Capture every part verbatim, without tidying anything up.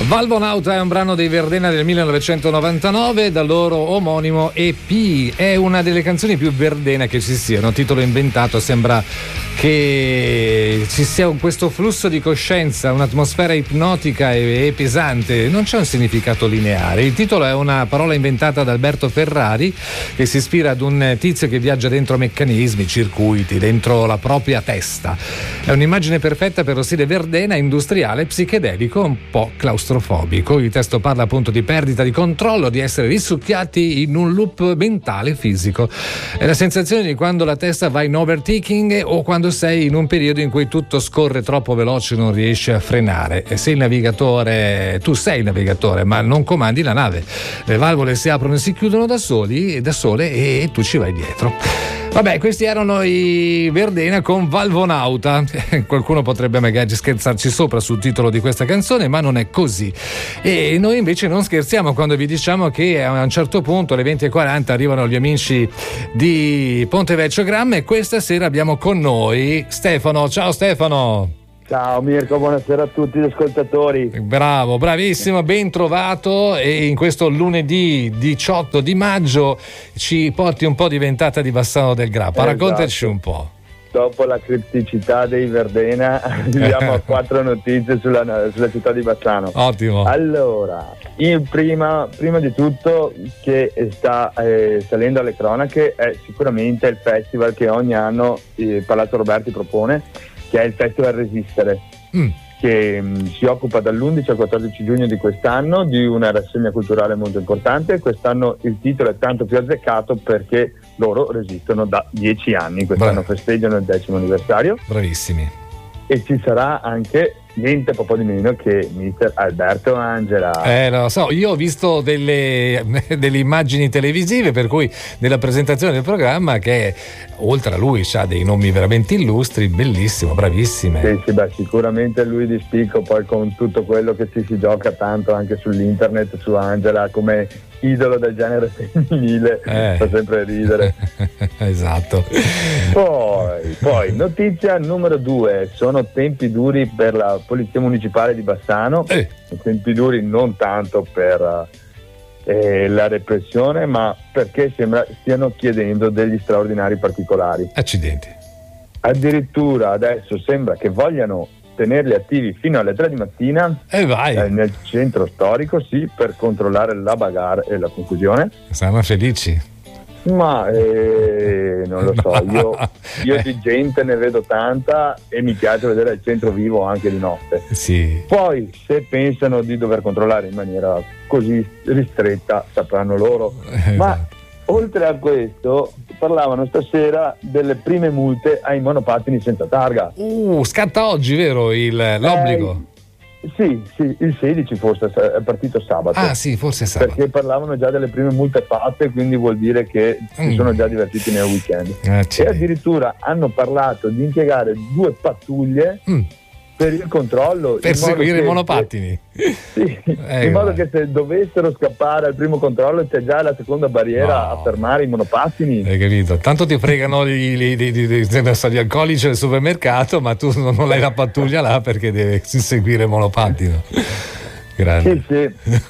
Valvonauta è un brano dei Verdena del millenovecentonovantanove, dal loro omonimo E P. È una delle canzoni più Verdena che ci siano, titolo inventato. Sembra che ci sia questo flusso di coscienza, un'atmosfera ipnotica e, e pesante. Non c'è un significato lineare. Il titolo è una parola inventata da Alberto Ferrari, che si ispira ad un tizio che viaggia dentro meccanismi, circuiti, dentro la propria testa. È un'immagine perfetta per lo stile Verdena, industriale, psichedelico, un po' claustrofobico. Il testo parla appunto di perdita di controllo, di essere risucchiati in un loop mentale fisico. È la sensazione di quando la testa va in overtaking o quando sei in un periodo in cui tutto scorre troppo veloce e non riesci a frenare. E sei il navigatore, tu sei il navigatore, ma non comandi la nave. Le valvole si aprono e si chiudono da soli, da sole, e tu ci vai dietro. Vabbè, questi erano i Verdena con Valvonauta. Qualcuno potrebbe magari scherzarci sopra sul titolo di questa canzone, ma non è così. E noi invece non scherziamo quando vi diciamo che a un certo punto, alle venti e quaranta, arrivano gli amici di Ponte Vecchio Gramma, e questa sera abbiamo con noi Stefano. Ciao Stefano. Ciao Mirko, buonasera a tutti gli ascoltatori. Bravo, bravissimo, ben trovato, e in questo lunedì diciotto di maggio ci porti un po' di ventata di Bassano del Grappa. Esatto. Raccontaci un po'. Dopo la cripticità dei Verdena arriviamo a quattro notizie sulla, sulla città di Bassano. Ottimo. Allora, in prima, prima di tutto che sta eh, salendo alle cronache è sicuramente il festival che ogni anno eh, Palazzo Roberti propone, che è il Festival Resistere, mm. che mh, si occupa dall'undici al quattordici giugno di quest'anno di una rassegna culturale molto importante. Quest'anno il titolo è tanto più azzeccato perché loro resistono da dieci anni, quest'anno Bra- festeggiano il decimo anniversario. Bravissimi. E ci sarà anche niente po' di meno che mister Alberto Angela. Eh, lo so, io ho visto delle, delle immagini televisive, per cui nella presentazione del programma, che oltre a lui ha dei nomi veramente illustri, bellissimo, bravissime. Sì, sì, beh, sicuramente lui di spicco, poi con tutto quello che ci si gioca tanto anche sull'internet su Angela come idolo del genere femminile, eh. fa sempre ridere. Esatto. Poi, poi notizia numero due, sono tempi duri per la Polizia Municipale di Bassano, eh. tempi duri non tanto per eh, la repressione, ma perché sembra stiano chiedendo degli straordinari particolari. Accidenti. Addirittura adesso sembra che vogliano tenerli attivi fino alle tre di mattina eh vai. Eh, nel centro storico, sì, per controllare la bagarre e la confusione. Saranno felici. Ma eh, non lo so, io, io di gente ne vedo tanta e mi piace vedere il centro vivo anche di notte. Sì. Poi se pensano di dover controllare in maniera così ristretta, sapranno loro. Eh, Ma oltre a questo parlavano stasera delle prime multe ai monopattini senza targa. Uh, scatta oggi, vero, il, l'obbligo? Eh, Sì, sì, il sedici forse è partito sabato. Ah sì, forse è sabato. Perché parlavano già delle prime multe fatte, quindi vuol dire che mm. si sono già divertiti nel weekend. Ah, e addirittura hanno parlato di impiegare due pattuglie mm. per il controllo. Per seguire i monopattini. Sì, eh, in modo che se dovessero scappare al primo controllo c'è già la seconda barriera no. a fermare i monopattini. Hai capito? Tanto ti fregano gli, gli, gli, gli, gli alcolici al supermercato, ma tu non hai la pattuglia là perché devi seguire il monopattino. Grande. Sì, sì,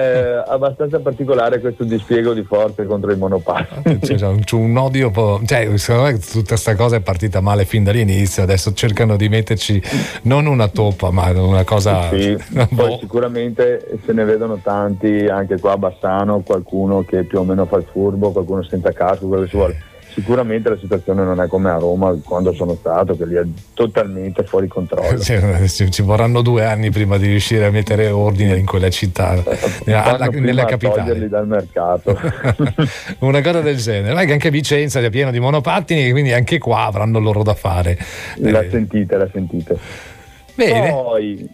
è abbastanza particolare questo dispiego di forze contro i monopattini. C'è, c'è un odio, po', cioè secondo me tutta questa cosa è partita male fin dall'inizio, adesso cercano di metterci non una toppa ma una cosa. Sì, poi sicuramente se ne vedono tanti anche qua a Bassano, qualcuno che più o meno fa il furbo, qualcuno senza casco, quello che si vuole. Sicuramente la situazione non è come a Roma quando sono stato, che lì è totalmente fuori controllo. Ci, ci vorranno due anni prima di riuscire a mettere ordine in quella città, alla, nella capitale. Toglierli dal mercato. Una cosa del genere. Ma anche Vicenza è pieno di monopattini, quindi anche qua avranno loro da fare. La eh. sentite, la sentite. Bene. Poi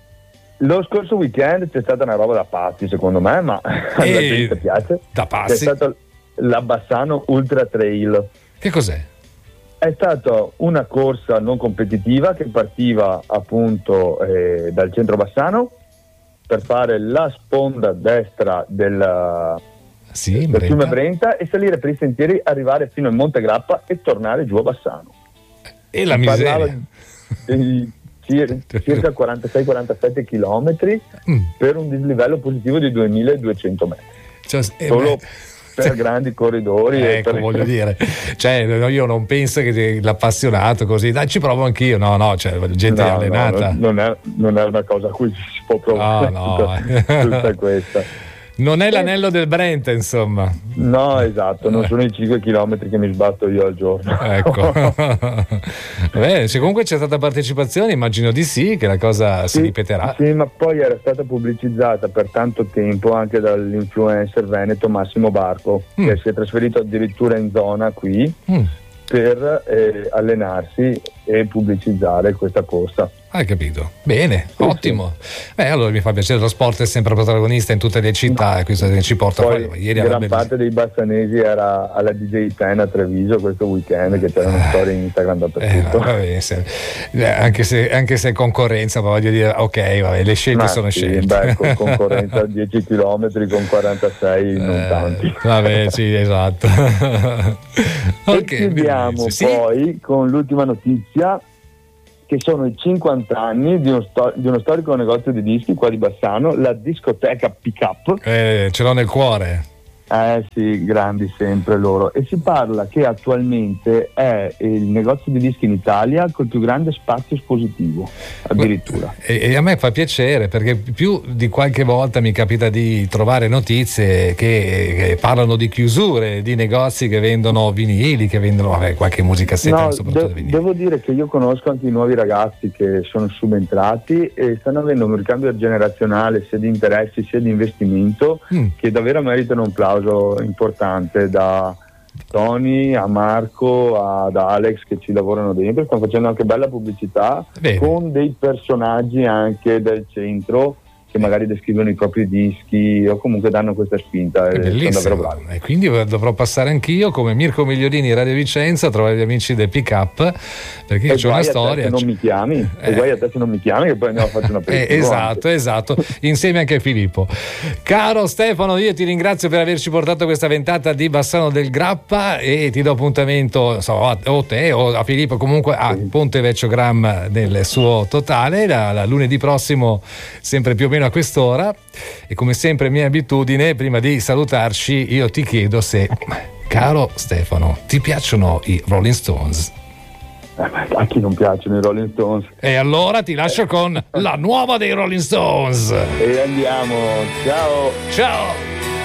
lo scorso weekend c'è stata una roba da pazzi secondo me, ma alla gente piace. Da pazzi? C'è stato la Bassano Ultra Trail. Che cos'è? È stata una corsa non competitiva che partiva appunto eh, dal centro Bassano per fare la sponda destra del, sì, del Brenta. fiume Brenta e salire per i sentieri, arrivare fino al Monte Grappa e tornare giù a Bassano. E la miseria. Di cir- circa quarantasei quarantasette chilometri mm. per un dislivello positivo di duemiladuecento metri. Cioè, eh, solo beh. per grandi corridori. Ecco, per... voglio dire, cioè, io non penso che l'appassionato così, dai, ci provo anch'io. No, no, cioè, gente no, allenata. No, non, è, non è una cosa a cui si può provare. No, no. tutta, tutta questa. Non è l'anello del Brent, insomma. No, esatto, non sono i cinque chilometri che mi sbatto io al giorno. Ecco. Beh, se comunque c'è stata partecipazione, immagino di sì, che la cosa sì, si ripeterà. Sì, ma poi era stata pubblicizzata per tanto tempo anche dall'influencer veneto Massimo Barco, mm. che si è trasferito addirittura in zona qui mm. per eh, allenarsi e pubblicizzare questa corsa. Hai capito? Bene, sì, ottimo. Sì. Beh, allora mi fa piacere, lo sport è sempre protagonista in tutte le città no. e questo ci porta poi, a fare. Ieri gran bellissimo. Parte dei bassanesi era alla D J Ten a Treviso questo weekend, che c'erano eh, storie in Instagram dappertutto. Eh, vabbè, se, anche, se, anche se è concorrenza, ma voglio dire, ok, vabbè, le scelte ma sono sì, scelte. Beh, con concorrenza a dieci chilometri con quarantasei eh, non tanti. Vabbè, sì, esatto. Ok, chiudiamo sì. poi con l'ultima notizia, che sono i cinquanta anni di uno, sto- di uno storico negozio di dischi qua di Bassano, la discoteca Pick Up. Eh, ce l'ho nel cuore. Eh sì, grandi sempre loro. E si parla che attualmente è il negozio di dischi in Italia col più grande spazio espositivo, addirittura. E, e a me fa piacere, perché più di qualche volta mi capita di trovare notizie che, che parlano di chiusure, di negozi che vendono vinili, che vendono vabbè, qualche musicassetta, no, soprattutto de- vinili. Devo dire che io conosco anche i nuovi ragazzi che sono subentrati e stanno avendo un ricambio generazionale sia di interessi sia di investimento mm. che davvero meritano un plauso importante, da Tony a Marco ad Alex che ci lavorano dentro, stanno facendo anche bella pubblicità. Bene. Con dei personaggi anche del centro che magari descrivono i propri dischi o comunque danno questa spinta e sono davvero bravi. E quindi dovrò passare anch'io come Mirko Migliorini Radio Vicenza a trovare gli amici del Pick Up, perché c'è una storia. Se non mi chiami, eh. e guai a te se non mi chiami, che poi andiamo a fare una eh, esatto, esatto, insieme anche a Filippo. Caro Stefano, io ti ringrazio per averci portato questa ventata di Bassano del Grappa e ti do appuntamento so, o te o a Filippo, comunque a sì. Ponte Vecchio Gram nel suo totale la, la lunedì prossimo, sempre più o meno a quest'ora. E come sempre mia abitudine, prima di salutarci io ti chiedo se, caro Stefano, ti piacciono i Rolling Stones? A chi non piacciono i Rolling Stones? E allora ti lascio con la nuova dei Rolling Stones e andiamo, ciao ciao.